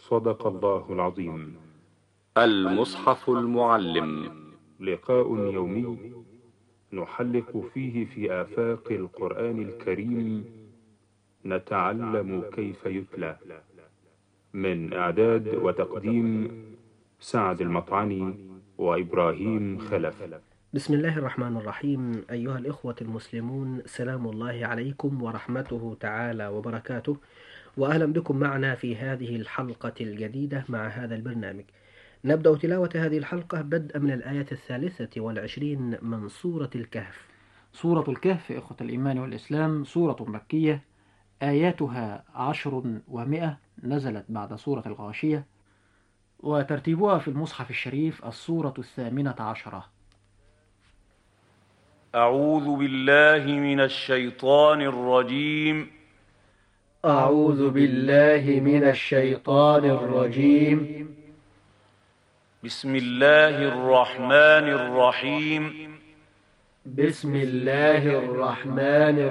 صدق الله العظيم. المصحف المعلم، لقاء يومي نحلق فيه في آفاق القرآن الكريم، نتعلم كيف يتلى. من إعداد وتقديم سعد المطعني وإبراهيم خلف. بسم الله الرحمن الرحيم. أيها الإخوة المسلمون، سلام الله عليكم ورحمته تعالى وبركاته، وأهلا بكم معنا في هذه الحلقة الجديدة مع هذا البرنامج. نبدأ تلاوة هذه الحلقة بدءا من الآية 23 من سورة الكهف. سورة الكهف إخوة الإيمان والإسلام سورة مكية، آياتها 10 و100، نزلت بعد سورة الغاشية، وترتيبها في المصحف الشريف السورة 18. أعوذ بالله من الشيطان الرجيم. أعوذ بالله من الشيطان الرجيم. بسم الله الرحمن الرحيم. بسم الله الرحمن